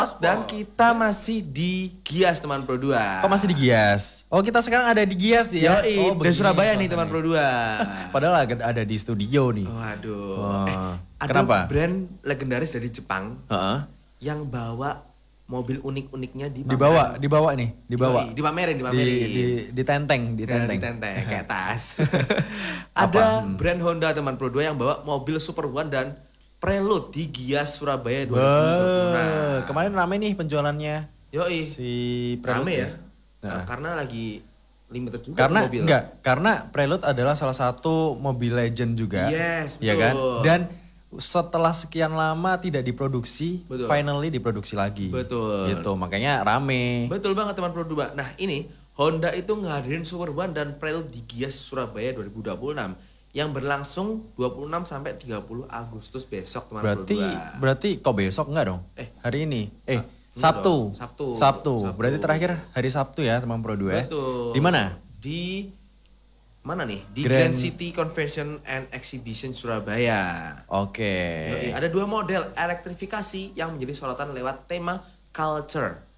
Dan kita masih di Gias teman Pro 2. Kok masih di Gias? Oh, kita sekarang ada di Gias ya? Yoi, oh, di Surabaya nih teman Pro 2. Padahal ada di studio nih. Waduh. Ada Kenapa? brand legendaris dari Jepang Heeh. yang bawa mobil unik-uniknya Dibawa nih, dibawa. Yoi, dipamerin. Ditenteng. Ditenteng kayak tas. Ada brand Honda teman Pro 2 yang bawa mobil Super One dan Prelude di Gias Surabaya 2020. Kemarin rame nih penjualannya. Yoi. Si Prelude Rame ya. Nah. Karena lagi limited juga mobil. Karena Prelude adalah salah satu mobil legend juga. Yes, ya betul. kan? Dan setelah sekian lama tidak diproduksi, Betul. finally diproduksi lagi. Betul. Gitu, makanya rame. Betul banget teman Pro 2. Nah, ini Honda itu ngadirin Super One dan Prelude di Gias Surabaya 2026 yang berlangsung 26 sampai 30 Agustus besok teman Pro 2. Berarti kok besok enggak dong? Hari ini. Sabtu. Berarti terakhir hari Sabtu ya teman Pro 2. Betul. Di mana? Di mana nih? Di Grand City Convention and Exhibition Surabaya. Oke. Ada 2 model elektrifikasi yang menjadi sorotan lewat tema culture.